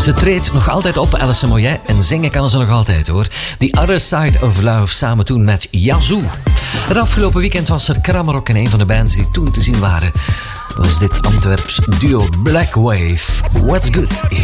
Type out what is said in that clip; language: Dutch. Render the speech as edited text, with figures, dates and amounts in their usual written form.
Ze treedt nog altijd op, Alison Moyet, en zingen kan ze nog altijd hoor. The Other Side of Love, samen toen met Yazoo. Het afgelopen weekend was er Kramrock en een van de bands die toen te zien waren was dit Antwerps duo Black Wave. What's Good?